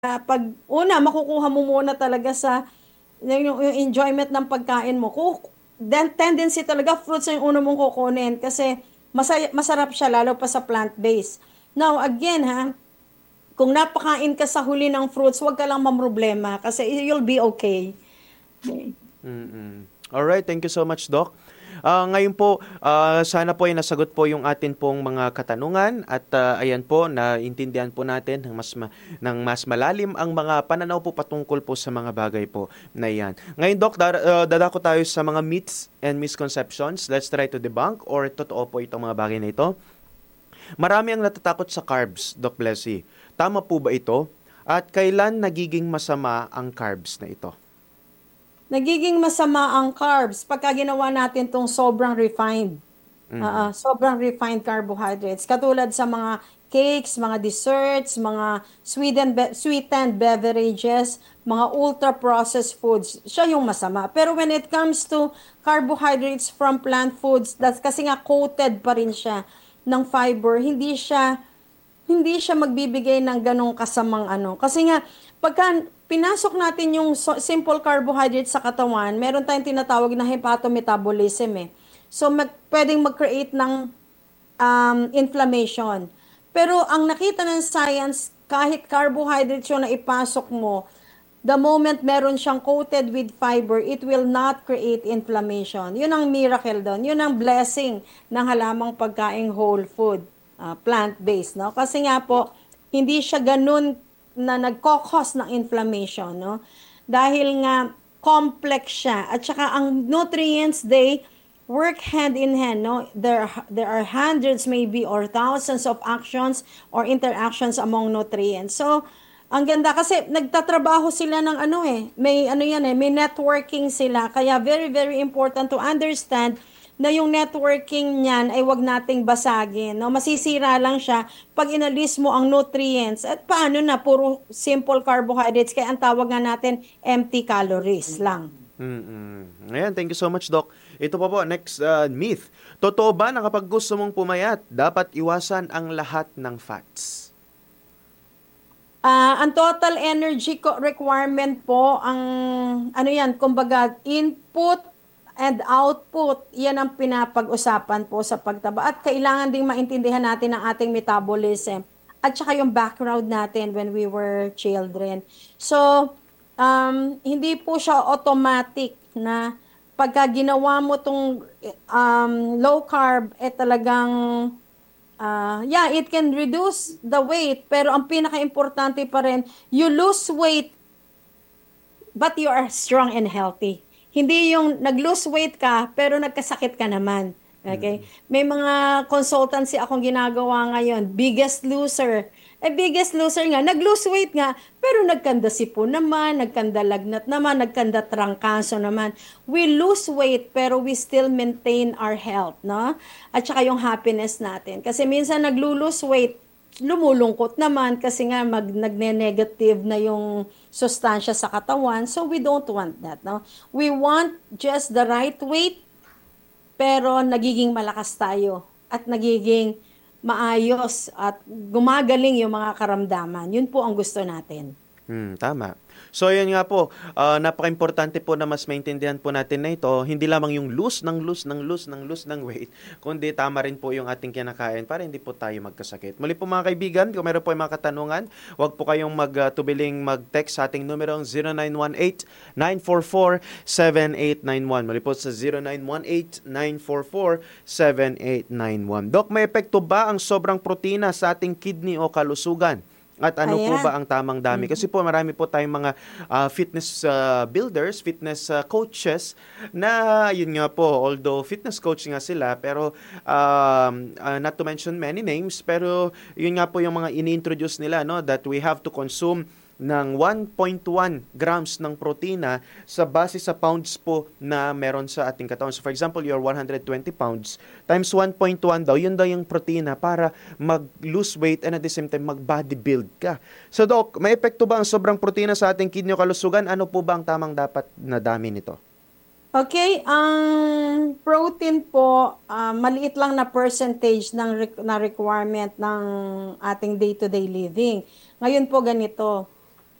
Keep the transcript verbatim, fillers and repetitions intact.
pag una, makukuha mo muna talaga sa yung, yung enjoyment ng pagkain mo. Kung then tendency talaga fruits ang una mong kukunin kasi masaya, masarap siya lalo pa sa plant-based. Now again ha, kung napakain ka sa huli ng fruits, huwag ka lang mamroblema kasi you'll be okay. Okay. Mm. Alright, thank you so much, Doc. Ah, ngayon po, ah, sana po ay nasagot po yung atin pong mga katanungan at ah, ayan po, naintindihan po natin ng mas, ma- ng mas malalim ang mga pananaw po patungkol po sa mga bagay po na yan. Ngayon, Doc, dar- ah, dadako tayo sa mga myths and misconceptions. Let's try to debunk or totoo po itong mga bagay na ito. Marami ang natatakot sa carbs, Doc Blessy. Tama po ba ito? At kailan nagiging masama ang carbs na ito? Nagiging masama ang carbs pagka ginawa natin tong sobrang refined. Mhm. Ah, ah, sobrang refined carbohydrates. Katulad sa mga cakes, mga desserts, mga sweetened, be- sweetened beverages, mga ultra-processed foods. Siya yung masama. Pero when it comes to carbohydrates from plant foods, that's kasi nga coated pa rin siya ng fiber, hindi siya hindi siya magbibigay ng ganong kasamang ano. Kasi nga, pagka pinasok natin yung so- simple carbohydrates sa katawan, meron tayong tinatawag na hepatometabolism eh. So, mag, pwedeng mag-create ng um, inflammation. Pero ang nakita ng science, kahit carbohydrates yung na ipasok mo, the moment meron siyang coated with fiber, it will not create inflammation. Yun ang miracle doon. Yun ang blessing ng halamang pagkaing whole food, uh, plant-based. No? Kasi nga po, hindi siya ganun na nagkokos ng inflammation. No? Dahil nga complex siya. At saka ang nutrients, they work hand in hand. No? There, there are hundreds maybe or thousands of actions or interactions among nutrients. So, ang ganda kasi nagtatrabaho sila ng ano eh, may ano yan eh, may networking sila. Kaya very very important to understand na yung networking niyan ay wag nating basagin. No? Masisira lang siya pag inalis mo ang nutrients. At paano na puro simple carbohydrates kaya ang tawag nga natin empty calories lang. Mm-mm. Ayan, thank you so much, Doc. Ito pa po, next uh, myth. Totoo ba na kapag gusto mong pumayat, dapat iwasan ang lahat ng fats? Ah, ang total energy co- requirement po, ang ano yan, kumbaga input and output, yan ang pinapag-usapan po sa pagtaba. At kailangan ding maintindihan natin ang ating metabolism at saka yung background natin when we were children. So, um, hindi po siya automatic na pagka ginawa mo tong um, low carb, eh talagang Ah, yeah, it can reduce the weight, pero ang pinaka-importante pa rin, you lose weight but you are strong and healthy. Hindi yung nag-lose weight ka pero nagkasakit ka naman. Okay? May mga consultancy akong ginagawa ngayon, biggest loser. Eh, biggest loser nga, nag-lose weight nga, pero nagkanda sipo naman, nagkanda lagnat naman, nagkanda trangkaso naman. We lose weight, pero we still maintain our health, no? At saka yung happiness natin. Kasi minsan naglo-lose weight, lumulungkot naman kasi nga mag nagne-negative na yung sustansya sa katawan. So we don't want that, no? We want just the right weight pero nagiging malakas tayo at nagiging maayos at gumagaling yung mga karamdaman. Yun po ang gusto natin. Hmm, tama. So, yun nga po, ah, napaka-importante po na mas maintindihan po natin na ito, hindi lamang yung lose ng lose ng lose ng lose ng weight, kundi tama rin po yung ating kinakain para hindi po tayo magkasakit. Muli po mga kaibigan, kung meron po yung mga katanungan, huwag po kayong magtubiling mag-text sa ating numerong zero nine one eight, nine four four, seven eight nine one. Muli po sa zero nine one eight, nine four four, seven eight nine one. Dok, may epekto ba ang sobrang protina sa ating kidney o kalusugan? At ano po Ayan. ba ang tamang dami? Kasi po marami po tayong mga ah, fitness ah, builders, fitness ah, coaches na yun nga po, although fitness coach nga sila, pero um, ah, not to mention many names, pero yun nga po yung mga ini-introduce nila, no, that we have to consume ng one point one grams ng protina sa base sa pounds po na meron sa ating katawan. So for example, you're one hundred twenty pounds times one point one daw, yun daw yung protina para mag-lose weight and at the same time mag-bodybuild ka. So Doc, may epekto ba ang sobrang protina sa ating kidney o kalusugan? Ano po ba ang tamang dapat na dami nito? Okay, ang protein po, ah, maliit lang na percentage ng re- na requirement ng ating day-to-day living. Ngayon po ganito.